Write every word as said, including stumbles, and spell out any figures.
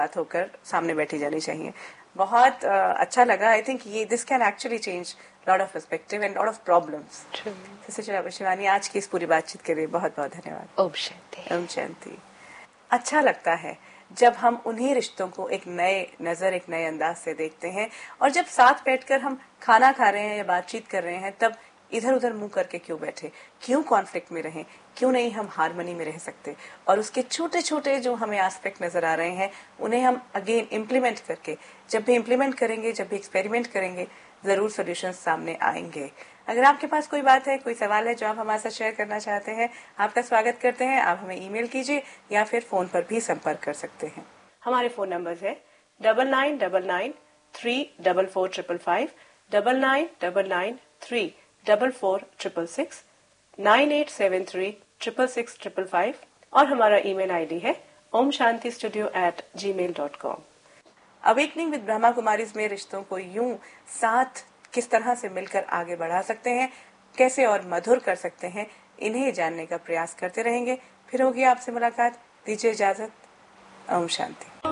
बात होकर सामने बैठी जानी चाहिए। बहुत uh, अच्छा लगा। आई थिंक ये this can actually change lot of perspective and lot of problems. Sister Shivani, आज की इस पूरी बातचीत के लिए बहुत बहुत धन्यवाद। ओम शांति। ओम शांति। अच्छा लगता है जब हम उन्हीं रिश्तों को एक नए नजर, एक नए अंदाज से देखते हैं, और जब साथ बैठकर हम खाना खा रहे हैं या बातचीत कर रहे हैं तब इधर उधर मुंह करके क्यों बैठे, क्यों कॉन्फ्लिक्ट में रहें, क्यों नहीं हम हार्मनी में रह सकते। और उसके छोटे छोटे जो हमें एस्पेक्ट नजर आ रहे हैं उन्हें हम अगेन इम्प्लीमेंट करके, जब भी इम्प्लीमेंट करेंगे, जब भी एक्सपेरिमेंट करेंगे, जरूर सोल्यूशन सामने आएंगे। अगर आपके पास कोई बात है, कोई सवाल है जो आप हमारे साथ शेयर करना चाहते हैं, आपका स्वागत करते हैं। आप हमें ईमेल कीजिए या फिर फोन पर भी संपर्क कर सकते हैं। हमारे फोन नंबर है double nine double nine three double four triple five, double nine double nine three double four triple six, nine eight seven three triple six triple five, और हमारा ईमेल आईडी है Om Shanti studio eight ji mail dot com. Awakening with Brahma Kumaris में रिश्तों को यूं साथ किस तरह से मिलकर आगे बढ़ा सकते हैं, कैसे और मधुर कर सकते हैं, इन्हें जानने का प्रयास करते रहेंगे। फिर होगी आपसे मुलाकात। दीजिए इजाजत। ओम शांति।